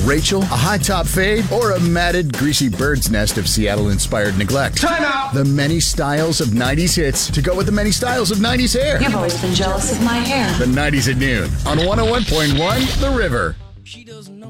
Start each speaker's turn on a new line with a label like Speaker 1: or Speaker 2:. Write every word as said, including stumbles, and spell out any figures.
Speaker 1: Rachel, a high-top fade, or a matted, greasy bird's nest of Seattle-inspired neglect?
Speaker 2: Time out!
Speaker 1: The many styles of nineties hits to go with the many styles of nineties hair.
Speaker 3: You've always been jealous of my hair.
Speaker 1: The nineties at noon on one oh one point one The River.